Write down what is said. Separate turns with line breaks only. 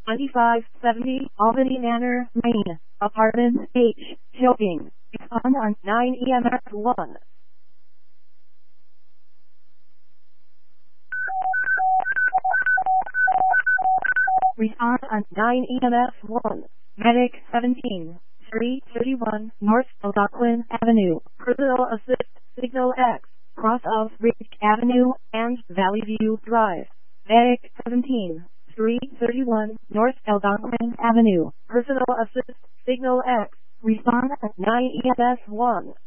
2570 Albany Manor, Maine. Apartment H. Shopping. On 9 EMF 1. Respond on 9 EMF 1. Medic 17. 331 North Algonquin Avenue. Personal Assist Signal X. Cross of Ridge Avenue and Valley View Drive. Medic 17. 331 North Algonquin Avenue. Personal Assist Signal X. Respond at 9 EMF 1.